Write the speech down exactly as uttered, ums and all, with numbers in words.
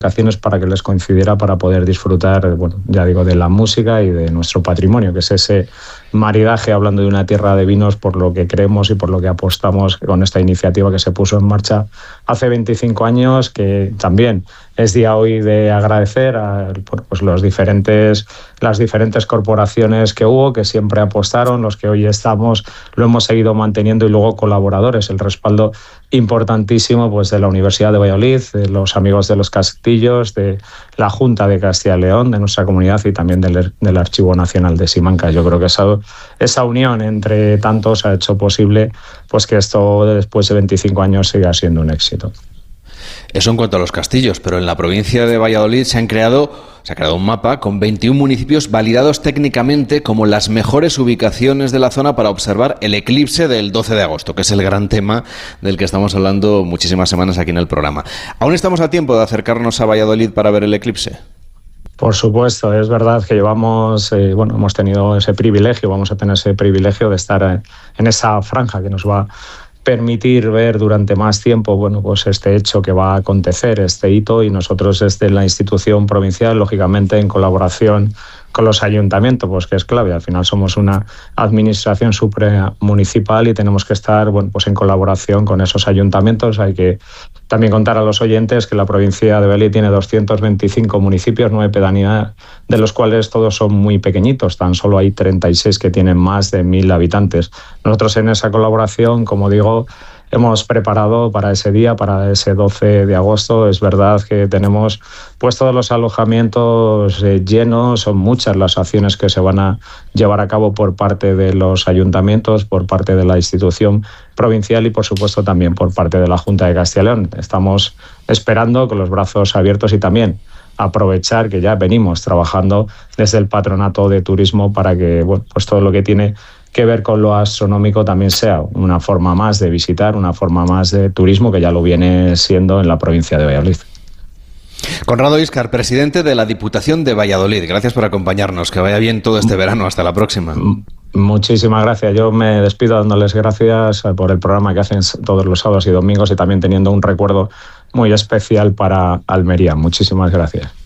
vacaciones para que les coincidiera para poder disfrutar, bueno, ya digo, de la música y de nuestro patrimonio, que es ese maridaje, hablando de una tierra de vinos, por lo que creemos y por lo que apostamos con esta iniciativa que se puso en marcha hace veinticinco años, que también es día hoy de agradecer a pues, los diferentes, las diferentes corporaciones que hubo, que siempre apostaron, los que hoy estamos, lo hemos seguido manteniendo, y luego colaboradores, el respaldo importantísimo pues, de la Universidad de Valladolid, de los amigos de los Castillos, de la Junta de Castilla y León, de nuestra comunidad, y también del, del Archivo Nacional de Simancas. Yo creo que esa, esa unión entre tantos ha hecho posible pues, que esto después de veinticinco años siga siendo un éxito. Eso en cuanto a los castillos, pero en la provincia de Valladolid se han creado, se ha creado un mapa con veintiún municipios validados técnicamente como las mejores ubicaciones de la zona para observar el eclipse del doce de agosto, que es el gran tema del que estamos hablando muchísimas semanas aquí en el programa. ¿Aún estamos a tiempo de acercarnos a Valladolid para ver el eclipse? Por supuesto, es verdad que llevamos, eh, bueno, hemos tenido ese privilegio, vamos a tener ese privilegio de estar en esa franja que nos va permitir ver durante más tiempo, bueno, pues este hecho que va a acontecer, este hito, y nosotros desde la institución provincial, lógicamente en colaboración con los ayuntamientos, pues que es clave. Al final somos una administración supramunicipal y tenemos que estar, bueno, pues en colaboración con esos ayuntamientos. Hay que también contar a los oyentes que la provincia de Valladolid tiene doscientos veinticinco municipios, nueve pedanías, de los cuales todos son muy pequeñitos. Tan solo hay treinta y seis que tienen más de mil habitantes. Nosotros en esa colaboración, como digo, hemos preparado para ese día, para ese doce de agosto. Es verdad que tenemos pues todos los alojamientos eh, llenos, son muchas las acciones que se van a llevar a cabo por parte de los ayuntamientos, por parte de la institución provincial y por supuesto también por parte de la Junta de Castilla y León. Estamos esperando con los brazos abiertos y también aprovechar que ya venimos trabajando desde el Patronato de Turismo para que bueno, pues todo lo que tiene que ver con lo astronómico también sea una forma más de visitar, una forma más de turismo, que ya lo viene siendo en la provincia de Valladolid. Conrado Íscar, presidente de la Diputación de Valladolid, gracias por acompañarnos, que vaya bien todo este verano, hasta la próxima. Muchísimas gracias, yo me despido dándoles gracias por el programa que hacen todos los sábados y domingos y también teniendo un recuerdo muy especial para Almería. Muchísimas gracias.